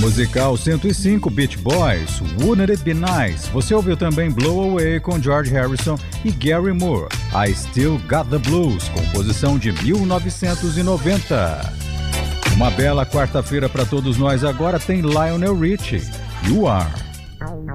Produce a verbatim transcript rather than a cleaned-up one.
Musical cento e cinco, Beach Boys, Wouldn't It Be Nice. Você ouviu também Blow Away com George Harrison e Gary Moore. I Still Got the Blues, composição de mil novecentos e noventa. Uma bela quarta-feira para todos nós. Agora tem Lionel Richie, You Are.